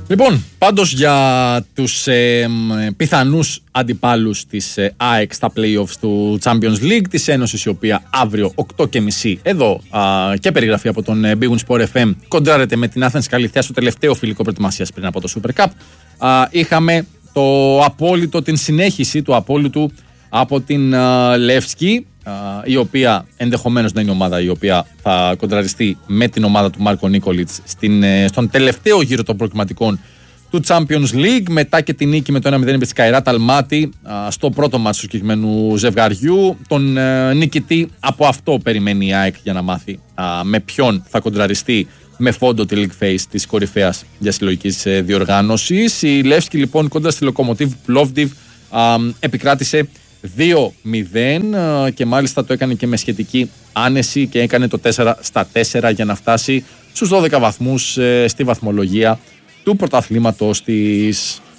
Λοιπόν, πάντως για τους πιθανούς αντιπάλους της ΑΕΚ στα play-offs του Champions League, της Ένωσης, η οποία αύριο 8.30 εδώ και περιγραφή από τον Big Win Sport FM κοντράρεται με την Athens Καλυθέα στο τελευταίο φιλικό προετοιμασίας πριν από το Super Cup. Είχαμε την συνέχιση του απόλυτου από την Λεύσκη, η οποία ενδεχομένως να είναι η ομάδα η οποία θα κοντραριστεί με την ομάδα του Μάρκο Νίκολιτς στον τελευταίο γύρο των προκριματικών του Champions League, μετά και την νίκη με το 1-0 με τη Σκαϊράτ Αλμάτι στο πρώτο μάτσο του συγκεκριμένου ζευγαριού. Τον νικητή από αυτό περιμένει η ΑΕΚ για να μάθει με ποιον θα κοντραριστεί με φόντο τη League Phase της κορυφαίας διασυλλογικής διοργάνωσης. Η Λεύσκη λοιπόν κόντρα στη Lokomotiv Plovdiv επικράτησε 2-0 και μάλιστα το έκανε και με σχετική άνεση και έκανε το 4-4 για να φτάσει στους 12 βαθμούς στη βαθμολογία του πρωταθλήματος της.